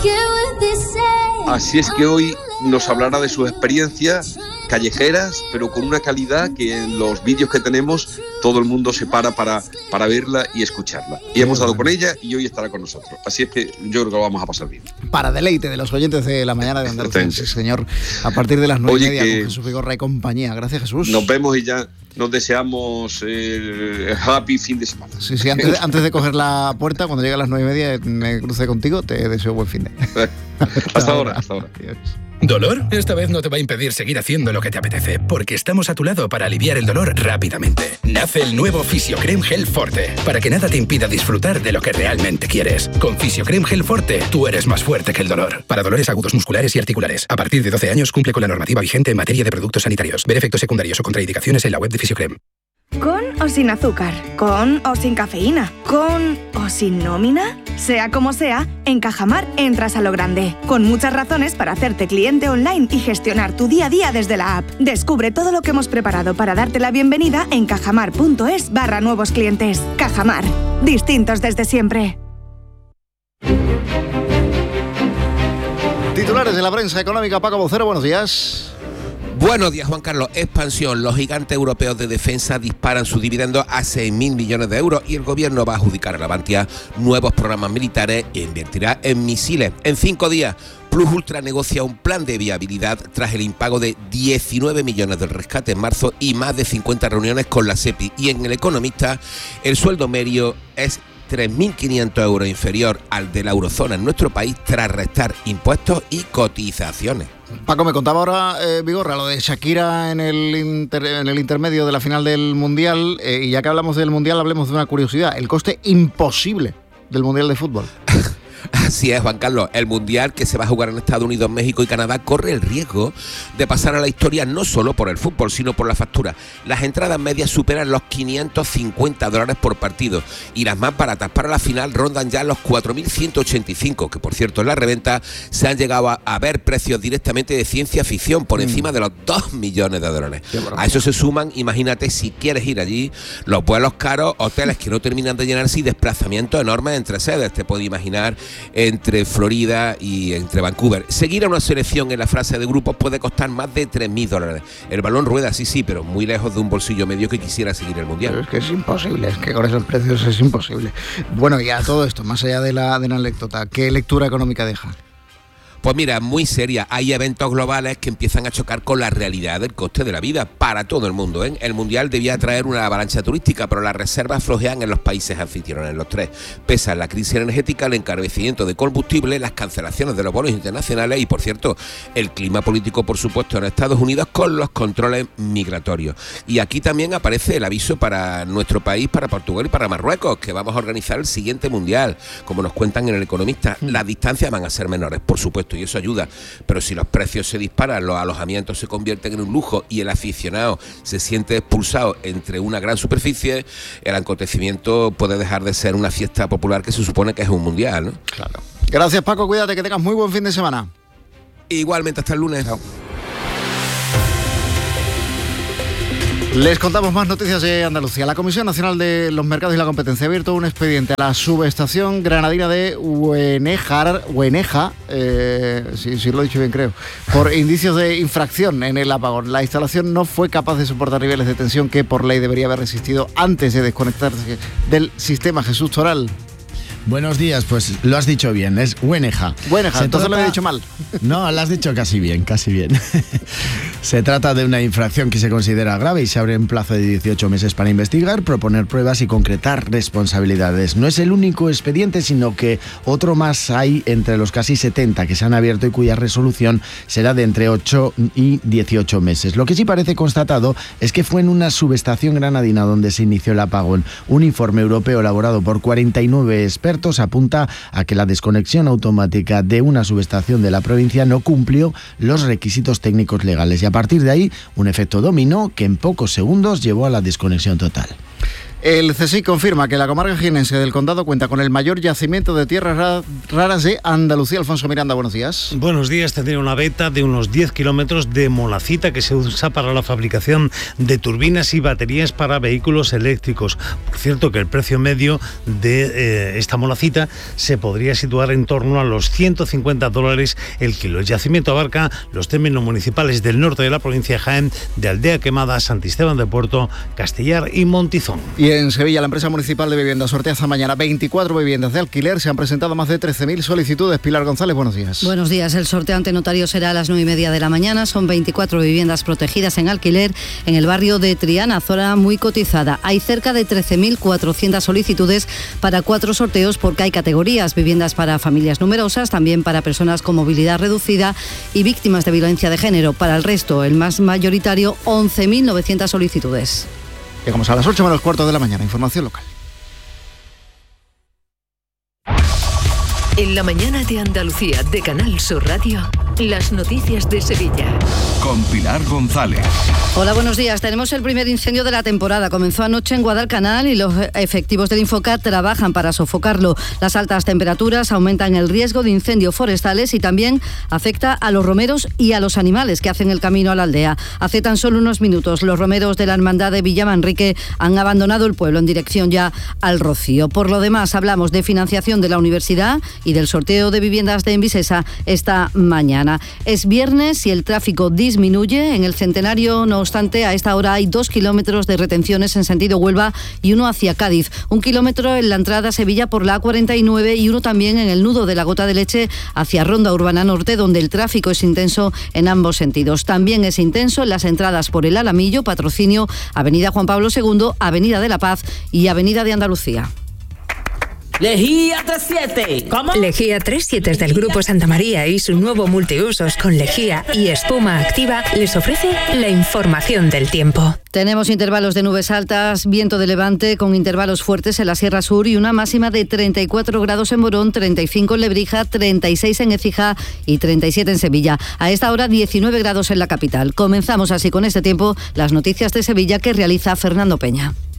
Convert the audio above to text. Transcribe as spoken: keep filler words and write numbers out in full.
Así es que hoy nos hablará de sus experiencias callejeras, pero con una calidad que en los vídeos que tenemos todo el mundo se para para, para verla y escucharla. Y hemos dado con ella y hoy estará con nosotros. Así es que yo creo que lo vamos a pasar bien. Para deleite de los oyentes de la mañana de Andalucía, sí, señor, a partir de las nueve y media con Jesús Vigorra y compañía. Gracias, Jesús. Nos vemos y ya nos deseamos eh, happy fin de semana. Sí, sí, antes de, antes de coger la puerta, cuando llegue a las nueve y media, me cruce contigo, te deseo buen fin de. hasta, hasta ahora, hasta ahora. Adiós. ¿Dolor? Esta vez no te va a impedir seguir haciendo lo que te apetece, porque estamos a tu lado para aliviar el dolor rápidamente. Nace el nuevo Fisiocrem Gel Forte, para que nada te impida disfrutar de lo que realmente quieres. Con Fisiocrem Gel Forte, tú eres más fuerte que el dolor. Para dolores agudos musculares y articulares. A partir de doce años, cumple con la normativa vigente en materia de productos sanitarios. Ver efectos secundarios o contraindicaciones en la web de Fisiocrem. ¿Con o sin azúcar? ¿Con o sin cafeína? ¿Con o sin nómina? Sea como sea, en Cajamar entras a lo grande, con muchas razones para hacerte cliente online y gestionar tu día a día desde la app. Descubre todo lo que hemos preparado para darte la bienvenida en cajamar.es barra nuevos clientes. Cajamar, distintos desde siempre. Titulares de la prensa económica, Paco Vocero, buenos días. Buenos días, Juan Carlos. Expansión. Los gigantes europeos de defensa disparan sus dividendos a seis mil millones de euros y el gobierno va a adjudicar a Navantia nuevos programas militares e invertirá en misiles. En cinco días, Plus Ultra negocia un plan de viabilidad tras el impago de diecinueve millones del rescate en marzo y más de cincuenta reuniones con la SEPI. Y en El Economista, el sueldo medio es tres mil quinientos euros inferior al de la eurozona en nuestro país tras restar impuestos y cotizaciones. Paco, me contaba ahora eh, Vigorra lo de Shakira en el, inter, en el intermedio de la final del Mundial, eh, y ya que hablamos del Mundial, hablemos de una curiosidad, el coste imposible del Mundial de Fútbol. Así es, Juan Carlos. El Mundial que se va a jugar en Estados Unidos, México y Canadá corre el riesgo de pasar a la historia no solo por el fútbol, sino por la factura. Las entradas medias superan los quinientos cincuenta dólares por partido y las más baratas para la final rondan ya los cuatro mil ciento ochenta y cinco, que por cierto en la reventa se han llegado a, a ver precios directamente de ciencia ficción por mm. encima de los dos millones de dólares. A eso se suman, imagínate, si quieres ir allí, los vuelos caros, hoteles que no terminan de llenarse y desplazamientos enormes entre sedes. Te puedes imaginar entre Florida y entre Vancouver. Seguir a una selección en la fase de grupos puede costar más de tres mil dólares. El balón rueda, sí, sí, pero muy lejos de un bolsillo medio que quisiera seguir el Mundial. Pero es que es imposible, es que con esos precios es imposible. Bueno, y a todo esto, más allá de la, de la anécdota, ¿qué lectura económica deja? Pues mira, muy seria. Hay eventos globales que empiezan a chocar con la realidad del coste de la vida para todo el mundo, ¿eh? El Mundial debía traer una avalancha turística, pero las reservas flojean en los países anfitriones, los tres. Pesa la crisis energética, el encarecimiento de combustible, las cancelaciones de los bonos internacionales y, por cierto, el clima político, por supuesto, en Estados Unidos con los controles migratorios. Y aquí también aparece el aviso para nuestro país, para Portugal y para Marruecos, que vamos a organizar el siguiente Mundial. Como nos cuentan en El Economista, las distancias van a ser menores, por supuesto, y eso ayuda, pero si los precios se disparan, los alojamientos se convierten en un lujo y el aficionado se siente expulsado entre una gran superficie, el acontecimiento puede dejar de ser una fiesta popular que se supone que es un mundial, ¿no? Claro. Gracias, Paco, cuídate, que tengas muy buen fin de semana. Igualmente, hasta el lunes. Chao. Les contamos más noticias de Andalucía. La Comisión Nacional de los Mercados y la Competencia ha abierto un expediente a la subestación granadina de Huenejar, Hueneja, eh, sí, sí lo he dicho bien creo, por indicios de infracción en el apagón. La instalación no fue capaz de soportar niveles de tensión que por ley debería haber resistido antes de desconectarse del sistema. Jesús Toral. Buenos días, pues lo has dicho bien, es Hueneja. Hueneja, entonces trata... lo he dicho mal. No, lo has dicho casi bien, casi bien. Se trata de una infracción que se considera grave y se abre un plazo de dieciocho meses para investigar, proponer pruebas y concretar responsabilidades. No es el único expediente, sino que otro más hay entre los casi setenta que se han abierto y cuya resolución será de entre ocho y dieciocho meses. Lo que sí parece constatado es que fue en una subestación granadina donde se inició el apagón. Un informe europeo elaborado por cuarenta y nueve expertos apunta a que la desconexión automática de una subestación de la provincia no cumplió los requisitos técnicos legales y a partir de ahí un efecto dominó que en pocos segundos llevó a la desconexión total. El C S I C confirma que la comarca jienense del Condado cuenta con el mayor yacimiento de tierras raras de Andalucía. Alfonso Miranda, buenos días. Buenos días. Tendría una veta de unos diez kilómetros de monazita que se usa para la fabricación de turbinas y baterías para vehículos eléctricos. Por cierto, que el precio medio de eh, esta monazita se podría situar en torno a los ciento cincuenta dólares el kilo. El yacimiento abarca los términos municipales del norte de la provincia de Jaén, de Aldea Quemada, Santisteban de Puerto, Castellar y Montizón. Y en Sevilla, la empresa municipal de viviendas sortea esta mañana veinticuatro viviendas de alquiler. Se han presentado más de trece mil solicitudes. Pilar González, buenos días. Buenos días. El sorteo ante notario será a las nueve y media de la mañana. Son veinticuatro viviendas protegidas en alquiler en el barrio de Triana, zona muy cotizada. Hay cerca de trece mil cuatrocientas solicitudes para cuatro sorteos porque hay categorías: viviendas para familias numerosas, también para personas con movilidad reducida y víctimas de violencia de género. Para el resto, el más mayoritario, once mil novecientas solicitudes. Llegamos a las ocho menos cuarto de la mañana. Información local. En la mañana de Andalucía de Canal Sur Radio, las noticias de Sevilla. Con Pilar González. Hola, buenos días. Tenemos el primer incendio de la temporada. Comenzó anoche en Guadalcanal y los efectivos del Infocat trabajan para sofocarlo. Las altas temperaturas aumentan el riesgo de incendios forestales y también afecta a los romeros y a los animales que hacen el camino a la aldea. Hace tan solo unos minutos, los romeros de la Hermandad de Villamanrique han abandonado el pueblo en dirección ya al Rocío. Por lo demás, hablamos de financiación de la universidad y del sorteo de viviendas de Envisesa esta mañana. Es viernes y el tráfico disminuye. En el Centenario, no obstante, a esta hora hay dos kilómetros de retenciones en sentido Huelva y uno hacia Cádiz. Un kilómetro en la entrada a Sevilla por la A cuarenta y nueve y uno también en el nudo de la Gota de Leche hacia Ronda Urbana Norte, donde el tráfico es intenso en ambos sentidos. También es intenso en las entradas por el Alamillo, Patrocinio, Avenida Juan Pablo segundo, Avenida de la Paz y Avenida de Andalucía. Lejía treinta y siete. ¿Cómo? Lejía treinta y siete del Grupo Santa María y su nuevo multiusos con lejía y espuma activa les ofrece la información del tiempo. Tenemos intervalos de nubes altas, viento de levante con intervalos fuertes en la Sierra Sur y una máxima de treinta y cuatro grados en Morón, treinta y cinco en Lebrija, treinta y seis en Écija y treinta y siete en Sevilla. A esta hora diecinueve grados en la capital. Comenzamos así con este tiempo las noticias de Sevilla que realiza Fernando Peña.